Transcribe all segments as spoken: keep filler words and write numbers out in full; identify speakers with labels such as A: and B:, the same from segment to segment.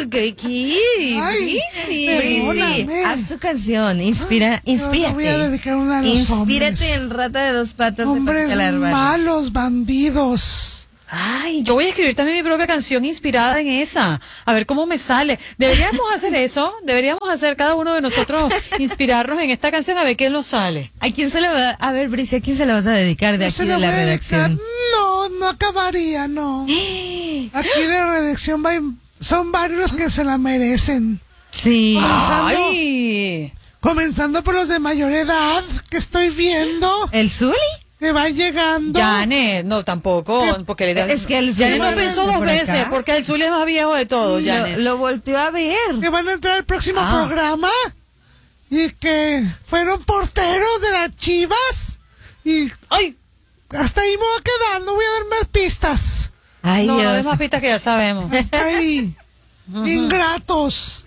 A: qué, qué,
B: Ay,
A: Brisi,
B: perdóname.
A: Brisi, haz tu canción, inspira,
B: Yo
A: inspírate.
B: le voy a dedicar una a los
A: Inspírate
B: hombres.
A: en Rata de Dos Patas de
B: Hombres
A: Paquita la del Barrio.
B: malos, bandidos.
C: Ay, yo voy a escribir también mi propia canción inspirada en esa. A ver cómo me sale. Deberíamos hacer eso. Deberíamos hacer cada uno de nosotros inspirarnos en esta canción a ver qué nos sale.
A: ¿A quién se le va a ver, Brisi, a quién se la vas a dedicar de
B: Yo
A: aquí
B: se
A: de
B: lo
A: la
B: voy a
A: redacción?
B: dedicar. No, no acabaría, no. Aquí de la redacción va- son varios los que se la merecen.
A: Sí.
B: Comenzando,
C: Ay.
B: comenzando por los de mayor edad que estoy viendo
A: ¿El Zuli?
B: que va llegando.
C: Janet, no, tampoco. Porque le da-
A: Es que el
C: Janet
A: Zulia
C: no pensó
A: por
C: dos
A: acá.
C: veces, porque el Zulia es más viejo de todos,
A: Lo,
C: Janet.
A: lo volteó a ver.
B: Que van a entrar al próximo
C: Ah.
B: programa y que fueron porteros de las Chivas y
C: Ay,
B: hasta ahí me voy a quedar, no voy a dar más pistas.
A: Ay,
C: no, no
A: Dios.
C: hay más pistas que ya sabemos.
B: Hasta ahí. Ingratos.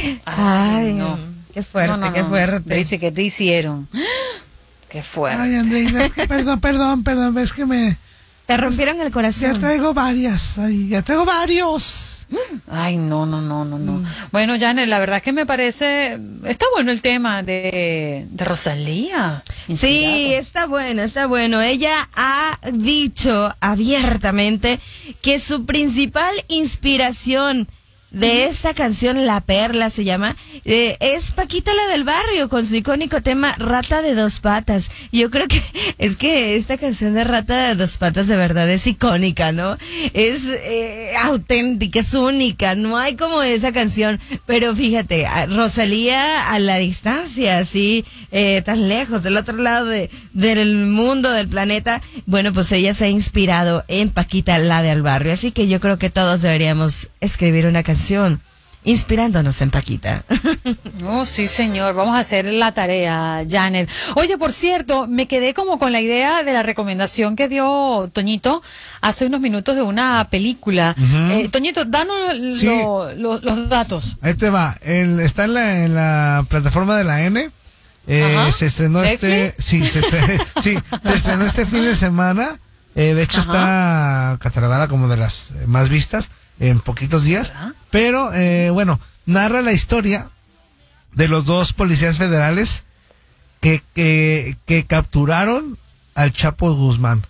A: Ay,
C: no.
A: qué fuerte,
C: No, no,
A: qué
C: no.
A: fuerte.
C: Dice que te hicieron. Qué fuerte.
B: Ay, Andreina, es que perdón, perdón, perdón, es que me
A: Te rompieron el
B: ya
A: corazón.
B: traigo varias, ay, ya traigo varios.
C: Ay, no, no, no, no, no. Bueno, Janet, la verdad es que me parece, está bueno el tema de, de Rosalía.
A: Sí, está bueno, está bueno. Ella ha dicho abiertamente que su principal inspiración de esta canción, La Perla se llama, eh, es Paquita la del Barrio con su icónico tema Rata de Dos Patas. Yo creo que es que esta canción de Rata de Dos Patas de verdad es icónica, ¿no? Es eh, auténtica, es única, no hay como esa canción. Pero fíjate, a Rosalía a la distancia, así, eh, tan lejos, del otro lado de, del mundo, del planeta, bueno, pues ella se ha inspirado en Paquita la del Barrio. Así que yo creo que todos deberíamos escribir una canción inspirándonos en Paquita.
C: Oh, sí, señor. Vamos a hacer la tarea, Janet. Oye, por cierto, me quedé como con la idea de la recomendación que dio Toñito hace unos minutos de una película. Eh, Toñito, danos
D: Sí.
C: lo- lo- los datos.
D: Ahí te va. El, está en la, en la plataforma de la N. Eh,
C: Ajá.
D: se estrenó este.
C: ¿Netflix?
D: Sí, se estrenó, sí, se estrenó este fin de semana. Eh, de hecho, está catalogada como de las eh, más vistas en poquitos días.
C: ¿Verdad?
D: Pero, eh, bueno, narra la historia de los dos policías federales que, que, que capturaron al Chapo Guzmán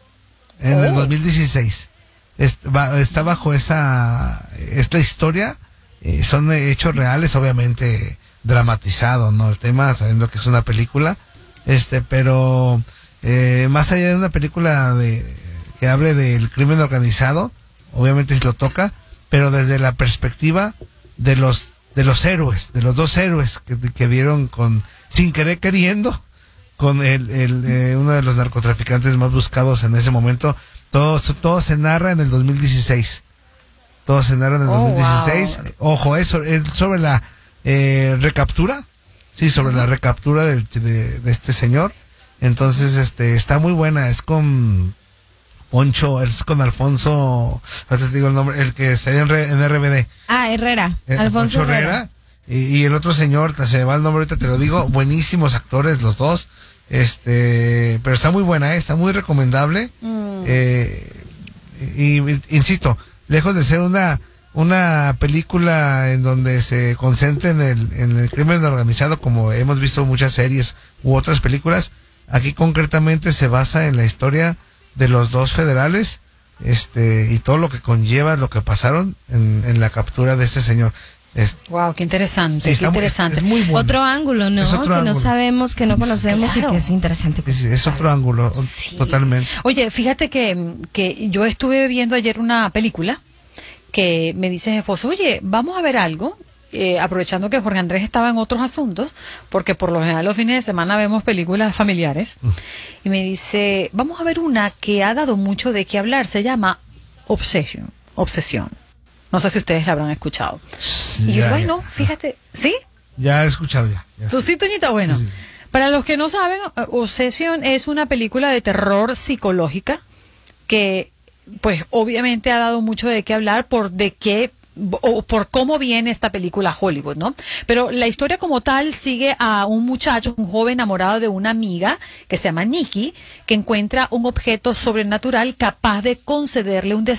D: en el
C: Oh.
D: dos mil dieciséis. Est- va- Está bajo esa esta historia. Eh, son hechos reales, obviamente dramatizados, ¿no? El tema, sabiendo que es una película, este, pero eh, más allá de una película de que hable del crimen organizado, obviamente se lo toca, pero desde la perspectiva de los de los héroes, de los dos héroes que, que vieron con sin querer queriendo con el, el eh, uno de los narcotraficantes más buscados en ese momento. Todo, todo se narra en el dos mil dieciséis. Todo se narra en el
C: Oh,
D: dos mil dieciséis.
C: wow.
D: Ojo, eso es sobre la eh, recaptura. Sí, sobre la recaptura de, de, de este señor. Entonces, este, está muy buena. Es con Poncho, es con Alfonso, ahorita te digo el nombre, el que está en, R- en R B D.
A: Ah, Herrera,
D: Eh,
A: Alfonso Herrera.
D: Y, y el otro señor, se me va el nombre ahorita, te lo digo, buenísimos actores los dos. Este, pero está muy buena, eh, está muy recomendable.
C: Mm.
D: Eh, y, y- insisto, lejos de ser una una película en donde se concentre en el, en el crimen organizado, como hemos visto muchas series u otras películas, aquí concretamente se basa en la historia de los dos federales, este, y todo lo que conlleva lo que pasaron en, en la captura de este señor. Es-
C: Wow, qué interesante,
D: sí,
C: qué
D: está muy-
C: interesante.
D: es muy bueno.
A: Otro ángulo, ¿no?
D: Es otro
A: que no
D: ángulo.
A: sabemos, que no conocemos
C: Claro.
A: y que es interesante.
D: es, es otro ángulo,
C: Sí.
D: totalmente.
C: Oye, fíjate que, que yo estuve viendo ayer una película que me dice mi esposo, oye, vamos a ver algo, eh, aprovechando que Jorge Andrés estaba en otros asuntos, porque por lo general los fines de semana vemos películas familiares, y me dice, vamos a ver una que ha dado mucho de qué hablar, se llama Obsession, Obsesión. No sé si ustedes la habrán escuchado.
D: Sí,
C: Y yo,
D: ya,
C: bueno,
D: ya.
C: fíjate, ¿sí?
D: Ya he escuchado ya. ya.
C: ¿Tú sí, Toñita? Bueno,
D: Sí, sí.
C: para los que no saben, eh, Obsession es una película de terror psicológica que, pues, obviamente ha dado mucho de qué hablar por de qué o por cómo viene esta película a Hollywood, ¿no? Pero la historia como tal sigue a un muchacho, un joven enamorado de una amiga que se llama Nikki, que encuentra un objeto sobrenatural capaz de concederle un deseo.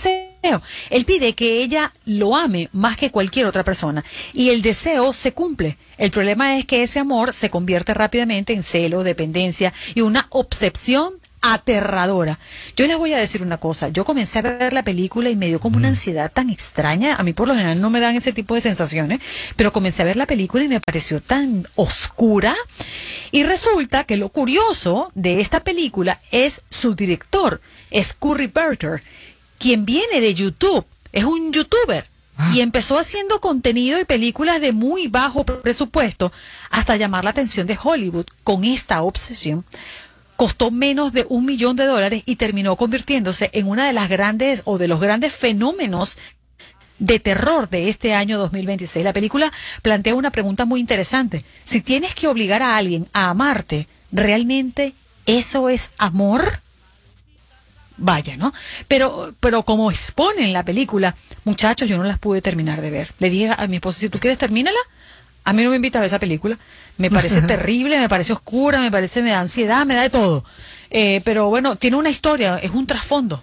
C: Él pide que ella lo ame más que cualquier otra persona. Y el deseo se cumple. El problema es que ese amor se convierte rápidamente en celo, dependencia y una obsesión aterradora. Yo les voy a decir una cosa. Yo comencé a ver la película y me dio como una ansiedad tan extraña. A mí por lo general no me dan ese tipo de sensaciones, pero comencé a ver la película y me pareció tan oscura. Y resulta que lo curioso de esta película es su director, es Curry Barker, quien viene de YouTube, es un youtuber. Ah. Y empezó haciendo contenido y películas de muy bajo presupuesto hasta llamar la atención de Hollywood con esta obsesión. Costó menos de un millón de dólares y terminó convirtiéndose en una de las grandes o de los grandes fenómenos de terror de este año dos mil veintiséis. La película plantea una pregunta muy interesante. Si tienes que obligar a alguien a amarte, ¿realmente eso es amor? Vaya, ¿no? Pero, pero como expone en la película, muchachos, yo no las pude terminar de ver. Le dije a mi esposo, si tú quieres, termínala. A mí no me invitas a ver esa película. Me parece terrible, me parece oscura, me parece, me da ansiedad, me da de todo. Eh, pero bueno, tiene una historia, es un trasfondo.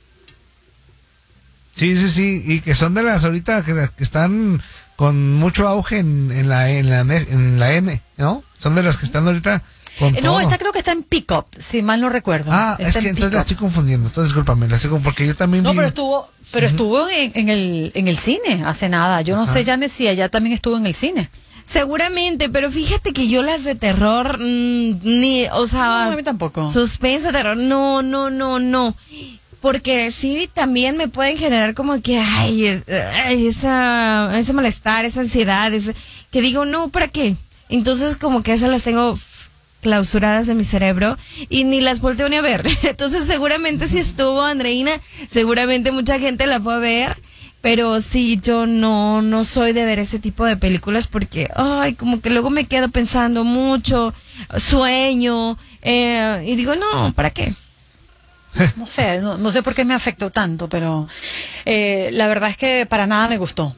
D: Sí, sí, sí, y que son de las ahorita que, que están con mucho auge en, en, la, en, la, en la N, ¿no? Son de las que están ahorita con
C: eh,
D: todo.
C: No, esta creo que está en Pick-Up, si mal no recuerdo.
D: Ah,
C: está
D: es que entonces la estoy confundiendo, entonces discúlpame, la estoy confundiendo, porque yo también
C: No,
D: vi...
C: pero estuvo, pero uh-huh. estuvo en, en, el, en el cine hace nada. Yo no Ajá. sé, Janet, si allá también estuvo en el cine.
A: Seguramente, pero fíjate que yo las de terror, mmm, ni, o sea...
C: No, a mí tampoco.
A: Suspenso, terror, no, no, no, no. Porque sí, también me pueden generar como que, ay, ay esa, ese malestar, esa ansiedad, ese, que digo, no, ¿para qué? Entonces como que esas las tengo clausuradas en mi cerebro y ni las volteo ni a ver. Entonces seguramente si estuvo Andreina, seguramente mucha gente la fue a ver. Pero sí, yo no, no soy de ver ese tipo de películas porque, ay, como que luego me quedo pensando mucho, sueño, eh, y digo, no, ¿para qué?
C: No sé, no, no sé por qué me afectó tanto, pero eh, la verdad es que para nada me gustó.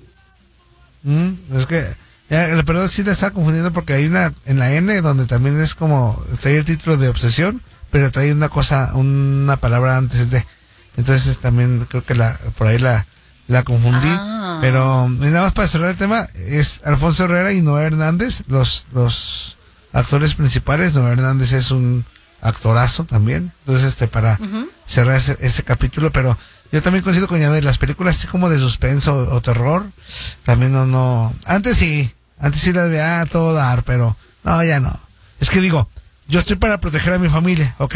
D: Mm, es que, ya, perdón, sí la estaba confundiendo porque hay una en la N donde también es como, trae el título de obsesión, pero trae una cosa, una palabra antes de, entonces también creo que la por ahí la la confundí, ah. pero nada más para cerrar el tema, es Alfonso Herrera y Noé Hernández, los los actores principales. Noé Hernández es un actorazo también, entonces este para uh-huh. cerrar ese, ese capítulo, pero yo también coincido con Janet, las películas así como de suspenso o, o terror, también no, no, antes sí, antes sí las veía a todo dar, pero no, ya no, es que digo, yo estoy para proteger a mi familia, ok,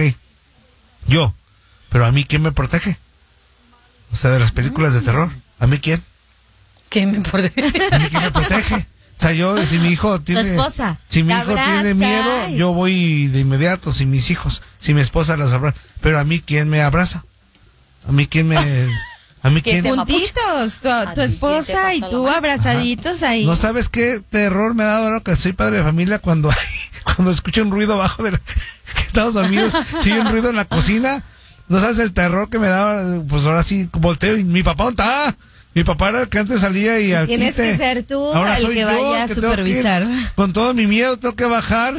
D: yo, pero a mí ¿quién me protege? O sea, de las películas de terror. ¿A mí quién?
C: ¿Quién me protege?
D: ¿A mí quién me protege? O sea, yo, si mi hijo tiene...
A: Tu esposa.
D: Si mi hijo
A: abraza.
D: tiene miedo, yo voy de inmediato. Si mis hijos, si mi esposa las abraza. Pero a mí, ¿quién me abraza? ¿A mí quién me...? ¿A mí quién?
A: Juntitos, tu, tu esposa y tú abrazaditos ahí.
D: ¿No sabes qué terror me ha dado ahora que soy padre de familia cuando, cuando escucho un ruido abajo de la... que estamos dormidos, si hay un ruido en la cocina... No sabes el terror que me daba, pues ahora sí volteo y mi papá ¿dónde está? Mi papá era el que antes salía y al
A: Tienes
D: quite.
A: que ser tú
D: Ahora
A: el
D: soy
A: que
D: yo,
A: vaya a
D: que
A: supervisar.
D: tengo que ir, con todo mi miedo tengo que bajar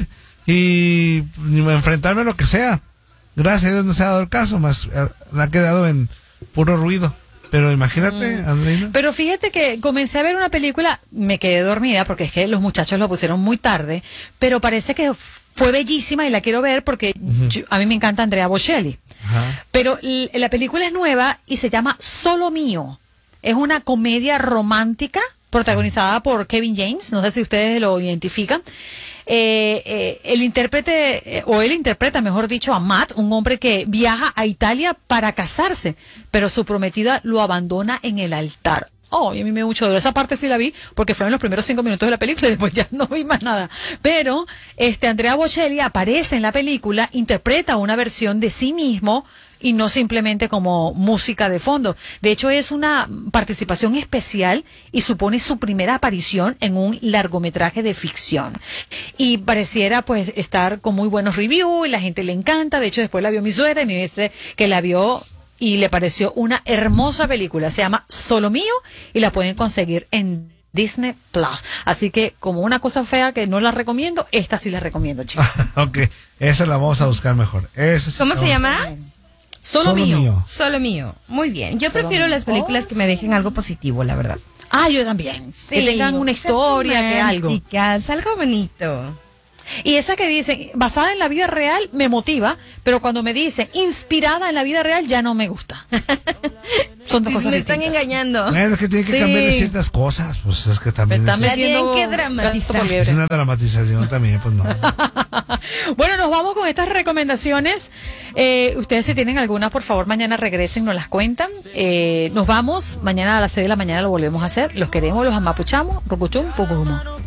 D: y, y enfrentarme a lo que sea. Gracias a Dios no se ha dado el caso, más eh, ha quedado en puro ruido. Pero imagínate, mm. Andreina.
C: Pero fíjate que comencé a ver una película, me quedé dormida porque es que los muchachos lo pusieron muy tarde, pero parece que fue bellísima y la quiero ver porque uh-huh. yo, a mí me encanta Andrea Bocelli. Ajá. Pero l- la película es nueva y se llama Solo Mío. Es una comedia romántica protagonizada por Kevin James, no sé si ustedes lo identifican. Eh, eh, el intérprete, eh, o él interpreta, mejor dicho, a Matt, un hombre que viaja a Italia para casarse, pero su prometida lo abandona en el altar. Oh, y a mí me mucho dolor. Esa parte sí la vi porque fueron los primeros cinco minutos de la película y después ya no vi más nada. Pero este Andrea Bocelli aparece en la película, interpreta una versión de sí mismo y no simplemente como música de fondo. De hecho, es una participación especial y supone su primera aparición en un largometraje de ficción. Y pareciera pues estar con muy buenos reviews y la gente le encanta. De hecho, después la vio mi suegra y me dice que la vio y le pareció una hermosa película. Se llama Solo Mío y la pueden conseguir en Disney Plus. Así que como una cosa fea que no la recomiendo, esta sí la recomiendo, chicos.
D: Ok, esa la vamos a buscar mejor. Esa sí
A: ¿Cómo se llama?
C: Solo,
D: Solo
C: mío.
D: mío.
A: Solo mío. Muy bien. Yo
C: Solo
A: prefiero
C: mío.
A: las películas que me dejen algo positivo, la verdad.
C: Ah, yo también. que tengan una historia, que algo.
A: Románticas, algo bonito.
C: Y esa que dicen, basada en la vida real, me motiva, pero cuando me dicen inspirada en la vida real, ya no me gusta. Son dos
A: Sí,
C: cosas
A: me están
C: distintas.
A: engañando.
D: Bueno, es que tiene que
C: Sí.
D: cambiarle ciertas cosas, pues es que también
C: Me
D: es,
C: están
A: Tienen
C: metiendo
A: que
C: gato
A: dramatizar.
C: por liebre.
D: es una dramatización también, pues no.
C: Bueno, nos vamos con estas recomendaciones. Eh, ustedes si tienen alguna, por favor, mañana regresen, nos las cuentan. Eh, nos vamos, mañana a las seis de la mañana lo volvemos a hacer. Los queremos, los amapuchamos. Rucuchum, pucujumo.